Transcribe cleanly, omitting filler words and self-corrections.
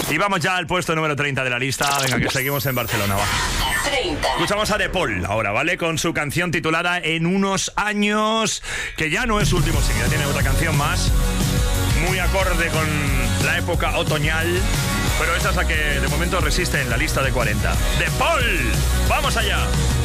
Y vamos ya al puesto número 30 de la lista. Venga, que seguimos en Barcelona, va. 30. Escuchamos a De Paul ahora, ¿vale? Con su canción titulada En unos años, que ya no es su último single, tiene otra canción más, muy acorde con la época otoñal, pero esa es la que de momento resiste en la lista de 40. De Paul, ¡vamos allá!